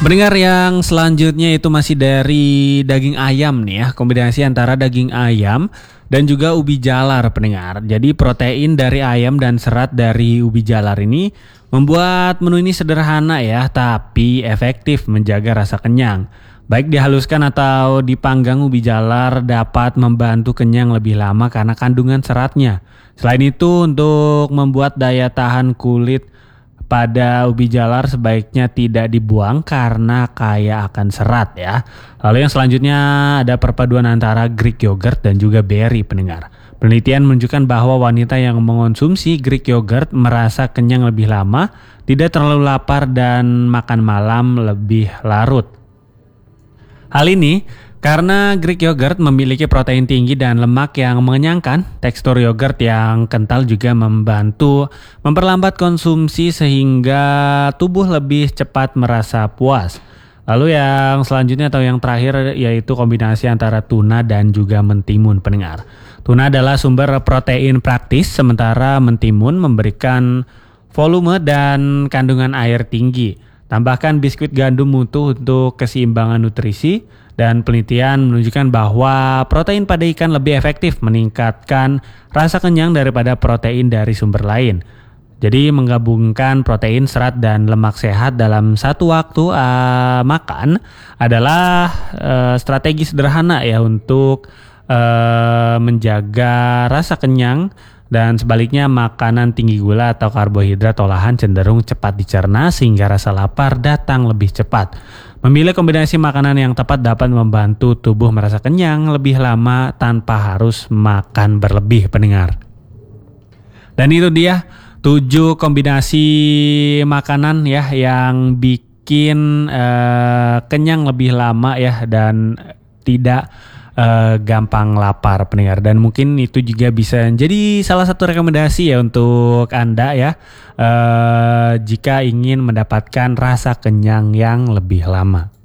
Pendengar, yang selanjutnya itu masih dari daging ayam nih ya, kombinasi antara daging ayam dan juga ubi jalar pendengar. Jadi protein dari ayam dan serat dari ubi jalar ini membuat menu ini sederhana ya, tapi efektif menjaga rasa kenyang. Baik dihaluskan atau dipanggang, ubi jalar dapat membantu kenyang lebih lama karena kandungan seratnya. Selain itu, untuk membuat daya tahan kulit pada ubi jalar sebaiknya tidak dibuang karena kaya akan serat ya. Lalu yang selanjutnya ada perpaduan antara Greek yogurt dan juga berry pendengar. Penelitian menunjukkan bahwa wanita yang mengonsumsi Greek yogurt merasa kenyang lebih lama, tidak terlalu lapar dan makan malam lebih larut. Hal ini karena Greek yogurt memiliki protein tinggi dan lemak yang mengenyangkan. Tekstur yogurt yang kental juga membantu memperlambat konsumsi sehingga tubuh lebih cepat merasa puas. Lalu yang selanjutnya atau yang terakhir yaitu kombinasi antara tuna dan juga mentimun pendengar. Tuna adalah sumber protein praktis, sementara mentimun memberikan volume dan kandungan air tinggi. Tambahkan biskuit gandum utuh untuk keseimbangan nutrisi, dan penelitian menunjukkan bahwa protein pada ikan lebih efektif meningkatkan rasa kenyang daripada protein dari sumber lain. Jadi menggabungkan protein, serat, dan lemak sehat dalam satu waktu makan adalah strategi sederhana ya untuk menjaga rasa kenyang. Dan sebaliknya, makanan tinggi gula atau karbohidrat olahan cenderung cepat dicerna sehingga rasa lapar datang lebih cepat. Memilih kombinasi makanan yang tepat dapat membantu tubuh merasa kenyang lebih lama tanpa harus makan berlebih pendengar. Dan itu dia 7 kombinasi makanan ya yang bikin kenyang lebih lama ya dan tidak gampang lapar pendengar, dan mungkin itu juga bisa jadi salah satu rekomendasi ya untuk Anda ya jika ingin mendapatkan rasa kenyang yang lebih lama.